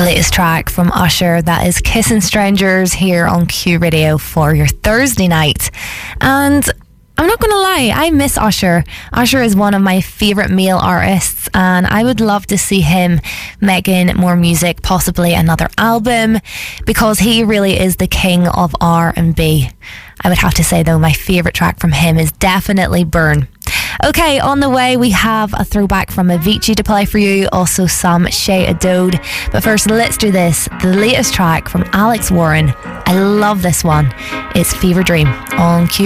latest track from Usher, that is Kissing Strangers, here on Q Radio for your Thursday night. And I'm not gonna lie, I miss Usher. Usher is one of my favourite male artists, and I would love to see him making more music, possibly another album, because he really is the king of R&B. I would have to say though, my favourite track from him is definitely Burn. Okay, on the way we have a throwback from Avicii to play for you, also some Shay Adode. But first, let's do this, the latest track from Alex Warren. I love this one. It's Fever Dream on Q.